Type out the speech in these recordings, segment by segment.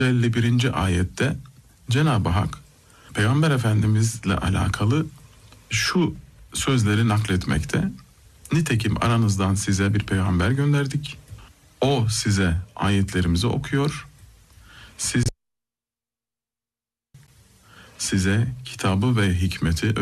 51. ayette Cenab-ı Hak Peygamber Efendimizle alakalı şu sözleri nakletmekte. Nitekim aranızdan size bir peygamber gönderdik. O size ayetlerimizi okuyor. Size kitabı ve hikmeti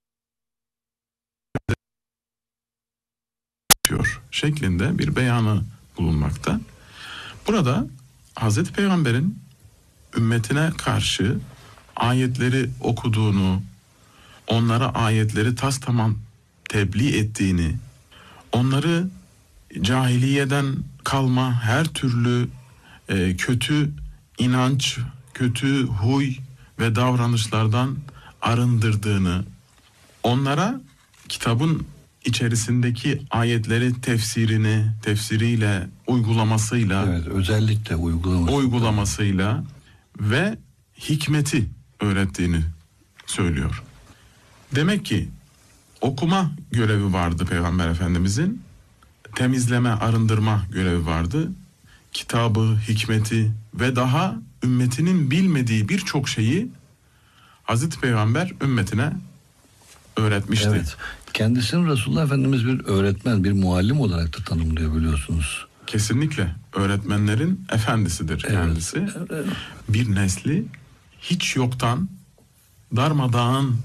öğretiyor şeklinde bir beyanı bulunmakta. Burada Hazreti Peygamber'in ümmetine karşı ayetleri okuduğunu, onlara ayetleri tamam tebliğ ettiğini, onları cahiliyeden kalma her türlü kötü inanç, kötü huy ve davranışlardan arındırdığını, onlara kitabın içerisindeki ayetleri tefsiriyle, uygulamasıyla, evet, özellikle uygulamasıyla ve hikmeti öğrettiğini söylüyor. Demek ki okuma görevi vardı Peygamber Efendimizin, temizleme, arındırma görevi vardı. Kitabı, hikmeti ve daha ümmetinin bilmediği birçok şeyi Hazreti Peygamber ümmetine öğretmişti. Evet. Kendisini Resulullah Efendimiz bir öğretmen, bir muallim olarak da tanımlıyor biliyorsunuz. Kesinlikle öğretmenlerin efendisidir kendisi. Evet. Bir nesli hiç yoktan darmadağın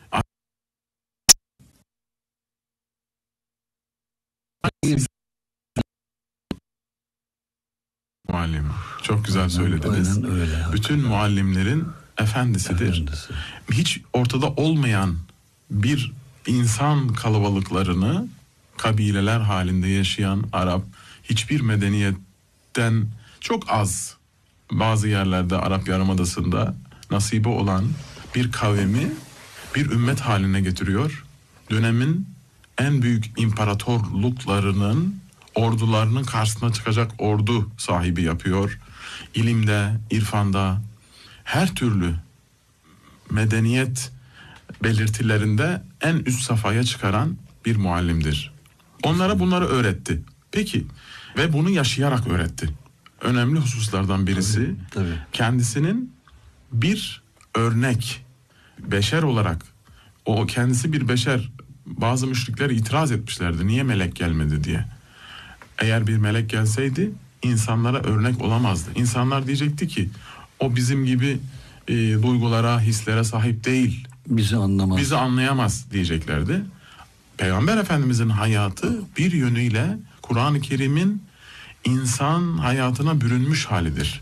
muallim. Çok güzel söylediniz. Aynen öyle. Bütün muallimlerin efendisidir. Hiç ortada olmayan bir insan kalabalıklarını, kabileler halinde yaşayan Arap, hiçbir medeniyetten çok az bazı yerlerde Arap Yarımadası'nda nasibi olan bir kavmi bir ümmet haline getiriyor. Dönemin en büyük imparatorluklarının ordularının karşısına çıkacak ordu sahibi yapıyor. İlimde, irfanda, her türlü medeniyet belirtilerinde en üst safhaya çıkaran bir muallimdir. Onlara bunları öğretti. Peki ve bunu yaşayarak öğretti. Önemli hususlardan birisi tabii. Kendisinin bir örnek beşer olarak, o kendisi bir beşer, bazı müşrikler itiraz etmişlerdi niye melek gelmedi diye. Eğer bir melek gelseydi insanlara örnek olamazdı. İnsanlar diyecekti ki o bizim gibi duygulara, hislere sahip değil. Bizi anlamaz. Bizi anlayamaz diyeceklerdi. Peygamber Efendimizin hayatı bir yönüyle Kur'an-ı Kerim'in insan hayatına bürünmüş halidir.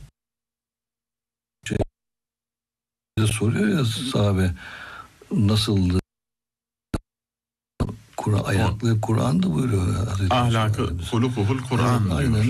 Soruyor ya sahabe nasıldı? Ayaklı Kur'an'da buyuruyor. Ahlakı, hulukuhul Kur'an diyor. Aynen.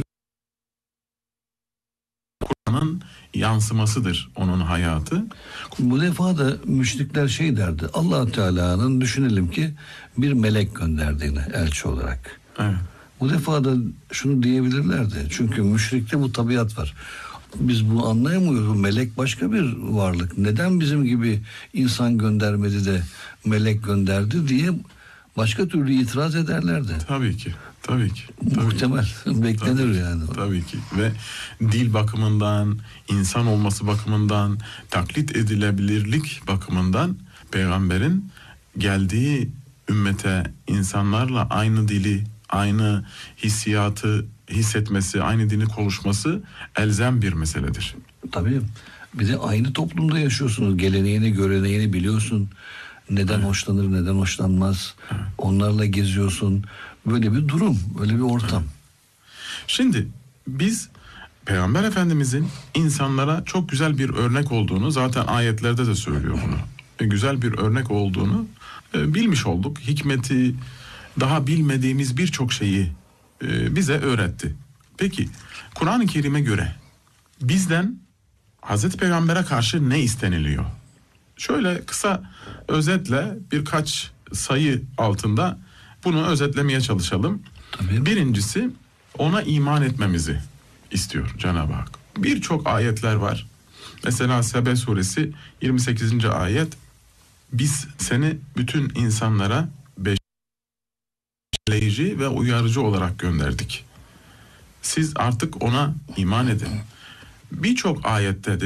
Kur'an'ın yansımasıdır onun hayatı. Bu defa da müşrikler derdi. Allah Teala'nın düşünelim ki bir melek gönderdiğini elçi olarak. Evet. Bu defa da şunu diyebilirlerdi. Çünkü müşrikte bu tabiat var. Biz bunu anlayamıyoruz. Melek başka bir varlık. Neden bizim gibi insan göndermedi de melek gönderdi diye başka türlü itiraz ederlerdi. Tabii ki. Tabii ki. Muhtemel. Beklenir tabii, yani. Tabii ki. Ve dil bakımından, insan olması bakımından, taklit edilebilirlik bakımından Peygamber'in geldiği ümmete insanlarla aynı dili, aynı hissiyatı hissetmesi, aynı dini konuşması elzem bir meseledir. Tabii. Bir de aynı toplumda yaşıyorsunuz. Geleneğini, göreneğini biliyorsun. Neden hoşlanır, neden hoşlanmaz. Onlarla geziyorsun. Böyle bir durum, böyle bir ortam. Şimdi biz Peygamber Efendimizin insanlara çok güzel bir örnek olduğunu, zaten ayetlerde de söylüyor bunu. Güzel bir örnek olduğunu bilmiş olduk. Hikmeti, daha bilmediğimiz birçok şeyi bize öğretti. Peki Kur'an-ı Kerim'e göre bizden Hazreti Peygamber'e karşı ne isteniliyor? Şöyle kısa özetle birkaç sayı altında bunu özetlemeye çalışalım. Tabii. Birincisi, ona iman etmemizi istiyor Cenab-ı Hak. Birçok ayetler var. Mesela Sebe suresi 28. ayet. Biz seni bütün insanlara besleyici ve uyarıcı olarak gönderdik. Siz artık ona iman edin. birçok ayette